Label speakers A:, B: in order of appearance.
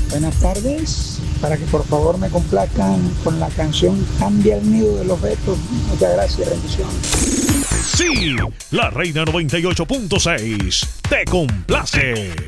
A: Buenas tardes, para que por favor me complazcan con la canción Cambia el nido de los Betos. Muchas gracias, bendiciones.
B: Sí, la Reina 98.6 te complace.